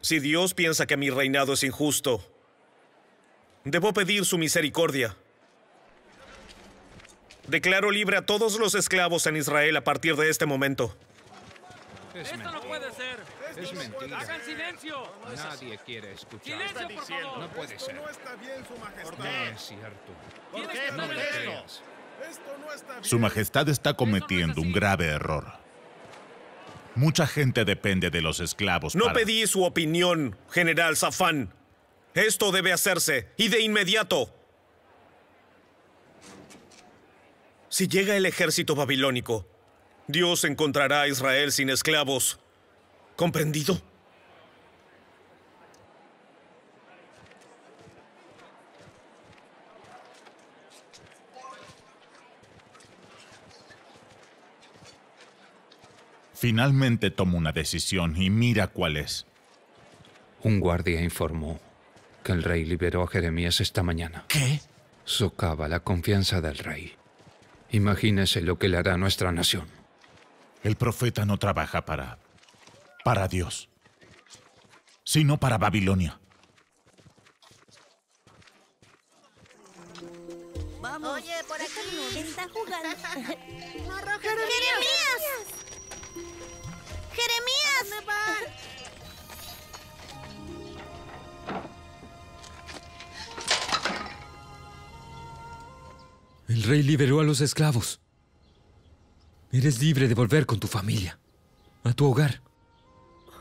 Si Dios piensa que mi reinado es injusto, debo pedir su misericordia. Declaro libre a todos los esclavos en Israel a partir de este momento. Esto no puede ser. Es mentira. ¡Hagan silencio! Nadie quiere escuchar. ¡Silencio, por favor! No puede ser. No está bien, Su Majestad. No es cierto. ¿Por qué? No me creas. Esto no está bien. Su Majestad está cometiendo un grave error. Mucha gente depende de los esclavos No para... pedí su opinión, General Safán. Esto debe hacerse, y de inmediato. Si llega el ejército babilónico, Dios encontrará a Israel sin esclavos. ¿Comprendido? Finalmente tomo una decisión y mira cuál es. Un guardia informó que el rey liberó a Jeremías esta mañana. ¿Qué? Socava la confianza del rey. Imagínese lo que le hará a nuestra nación. El profeta no trabaja para Dios, sino para Babilonia. Vamos. Oye, por aquí. Está jugando. ¡No, Roger! ¡Jeremías! ¡Jeremías! ¿Dónde van? El rey liberó a los esclavos. Eres libre de volver con tu familia, a tu hogar.